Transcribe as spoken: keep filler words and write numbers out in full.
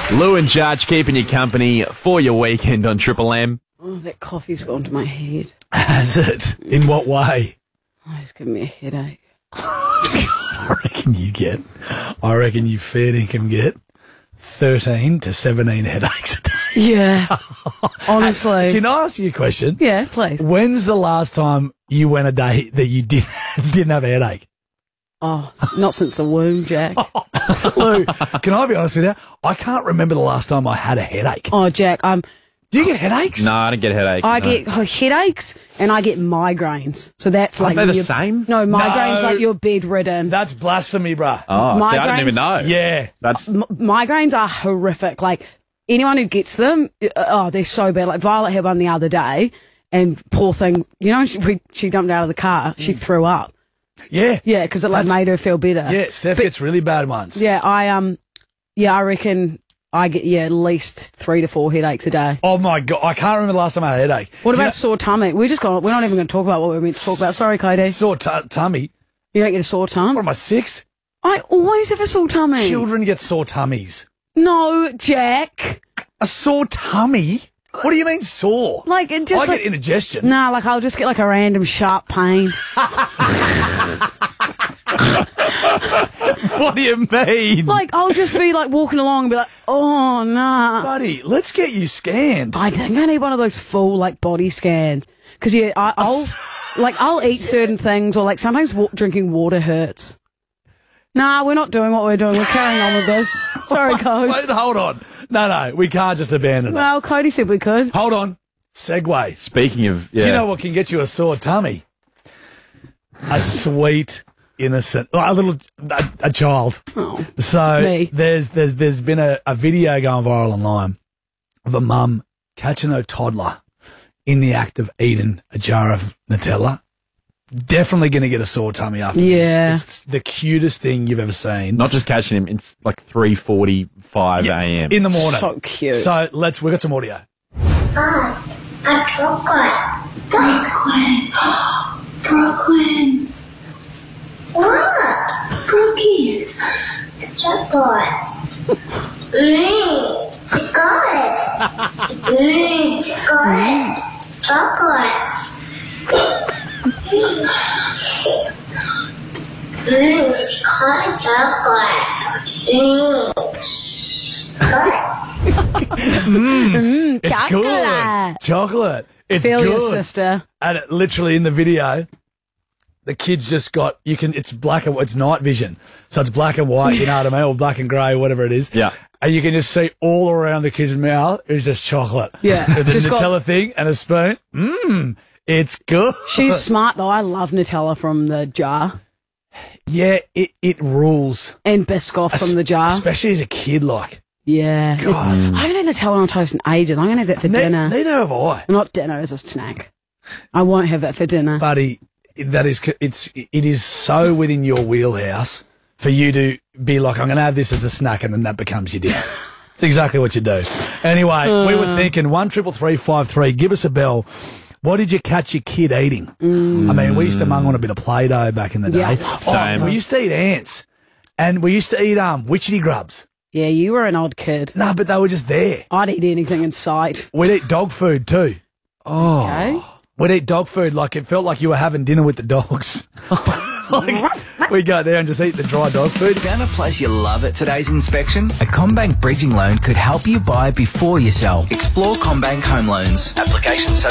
Lou and Judge keeping you company for your weekend on Triple M. Oh, that coffee's gone to my head. Has it? In what way? Oh, it's giving me a headache. I reckon you get, I reckon you fair dinkum get thirteen to seventeen headaches a day. Yeah, honestly. Can I ask you a question? Yeah, please. When's the last time you went a day that you did, didn't have a headache? Oh, s- not since the womb, Jack. Lou, can I be honest with you? I can't remember the last time I had a headache. Oh, Jack, I'm. Do you get headaches? No, I don't get headaches. I no. get oh, headaches and I get migraines. So that's Aren't like they when the you're- same? No, migraines No. like you're bedridden. That's blasphemy, bruh. Oh, see, I didn't even know. Yeah. That's M- migraines are horrific. Like anyone who gets them, uh, oh, they're so bad. Like Violet had one the other day, and poor thing, you know, she, we, she jumped out of the car, she threw up. Yeah. Yeah, because it like That's- made her feel better. Yeah, Steph gets really bad ones. Yeah, I um, yeah, I reckon I get yeah at least three to four headaches a day. Oh my God, I can't remember the last time I had a headache. What Do you about know- a sore tummy? We're just going. We're not even going to talk about what we're meant to talk about. Sorry, Cody. sore t- tummy? You don't get a sore tum. What am I, six? I always have a sore tummy. Children get sore tummies. No, Jack. A sore tummy? What do you mean sore? Like it just I like, get indigestion. Nah, like I'll just get like a random sharp pain. What do you mean? Like I'll just be like walking along and be like, oh nah. Buddy, let's get you scanned. I think I need one of those full like body scans because yeah, I, I'll like I'll eat certain things or like sometimes wa- drinking water hurts. Nah, we're not doing what we're doing. We're carrying on with this. Sorry, Cody. Wait, hold on. No, no, we can't just abandon it. Well, Cody said we could. Hold on. Segue. speaking of. Yeah. Do you know what can get you a sore tummy? A sweet, innocent, a little, a, a child. Oh, So Me. there's there's there's been a, a video going viral online of a mum catching her toddler in the act of eating a jar of Nutella. Definitely going to get a sore tummy after Yeah. this. It's the cutest thing you've ever seen. Not just catching him. It's like three forty-five Yeah, a.m. in the morning. so cute. So let's, we've got some audio. Ah, a chocolate. Brooklyn. Brooklyn. What? Brookie. Chocolate. Mmm, chocolate. Mmm, chocolate. Chocolate. Mmm, chocolate. Chocolate. Mmm. It's Chocolate. good. Chocolate. It's Feel good. your sister. And it, literally in the video, the kid's just got, you can, it's black and it's night vision. So it's black and white, you know what I mean? Or black and grey, whatever it is. Yeah. And you can just see all around the kid's mouth is just chocolate. Yeah. With the Just got- Nutella thing and a spoon. Mmm. It's good. She's smart though. I love Nutella from the jar Yeah, it, it rules. and Biscoff from the jar. Especially as a kid, like. Yeah. God. I haven't had Nutella on toast in ages. I'm going to have that for Ne- dinner. Neither have I. Not dinner, as a snack. I won't have that for dinner. Buddy, that is, it's, it is so within your wheelhouse for you to be like, I'm going to have this as a snack, and then that becomes your dinner. It's exactly what you do. Anyway, we were thinking one triple three five three. Give us a bell. What did you catch your kid eating? I mean, we used to mung on a bit of Play-Doh back in the day. Yeah. Oh, Same. we used to eat ants, and we used to eat um witchetty grubs. Yeah, you were an odd kid. No, but they were just there. I'd eat anything in sight. We'd eat dog food too. Oh. Okay? We'd eat dog food like it felt like you were having dinner with the dogs. Like, we'd go there and just eat the dry dog food. Found a place you love at today's inspection? A CommBank bridging loan could help you buy before you sell. Explore CommBank Home Loans. Application